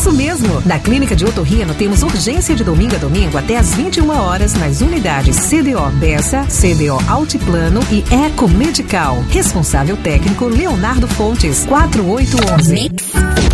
Isso mesmo! Na Clínica de Otorrino temos urgência de domingo a domingo até às 21 horas nas unidades CDO Bessa, CDO Altiplano e Eco Medical. Responsável técnico Leonardo Fontes, 4811.